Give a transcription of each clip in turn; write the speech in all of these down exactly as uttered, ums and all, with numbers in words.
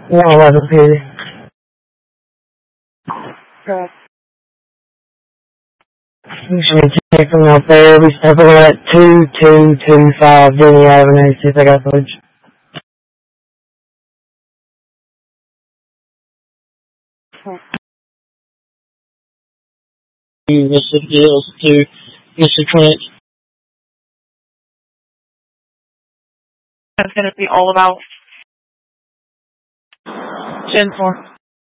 one eleven period. Correct. You should be checking out there. We step over at two two two five Denny Avenue, see if they got footage. Mississippi Hills to Mister Clint. That's going to be all about ten four.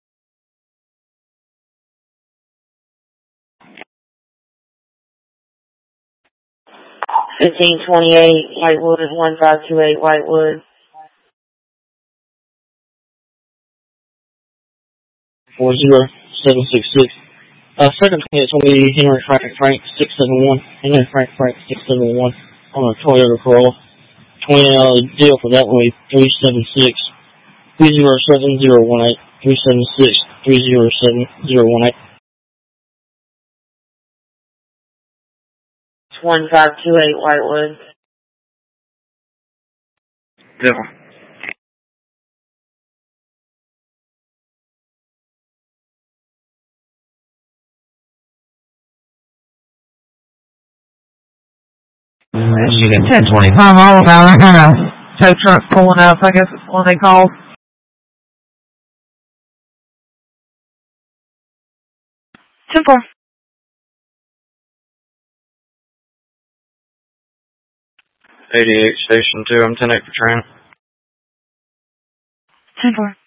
fifteen twenty-eight Whitewood, one five two eight Whitewood. four zero seven six six. Uh, second thing is going to be Henry Frank Frank six seven one. Henry Frank Frank six seven one on a Toyota Corolla. twenty dollar deal for that one, three seven six three zero seven zero one eight. three seven six three zero seven zero one eight. one five two eight Whitewood. Deal. Michigan ten twenty-five, all about I got a tow truck pulling up, I guess it's one they called. ten four. eighty-eight Station two, I'm ten eight for train. ten four.